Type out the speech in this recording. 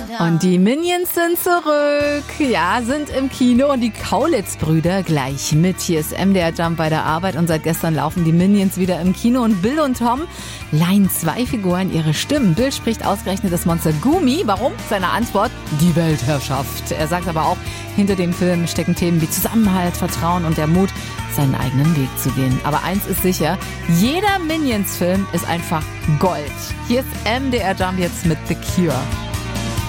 Und die Minions sind zurück. Ja, sind im Kino und die Kaulitz-Brüder gleich mit. Hier ist MDR Jump bei der Arbeit und seit gestern laufen die Minions wieder im Kino und Bill und Tom leihen 2 Figuren ihre Stimmen. Bill spricht ausgerechnet das Monster Gumi. Warum? Seine Antwort: die Weltherrschaft. Er sagt aber auch, hinter dem Film stecken Themen wie Zusammenhalt, Vertrauen und der Mut, seinen eigenen Weg zu gehen. Aber eins ist sicher, jeder Minions-Film ist einfach Gold. Hier ist MDR Jump jetzt mit The Cure.